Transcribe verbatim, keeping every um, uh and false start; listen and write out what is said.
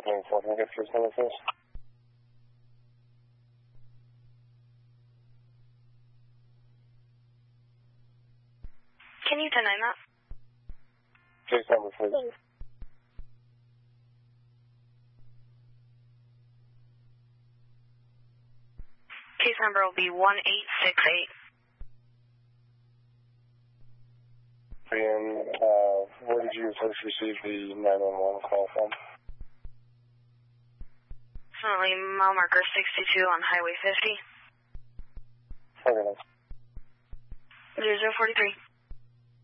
nine four, can I get first number, please? Can you ten nine that? Case number, please. Case number will be one eight six eight. And uh, where did you first receive the nine one one call from? Definitely mile marker sixty-two on Highway fifty. Okay, thanks. zero zero forty-three.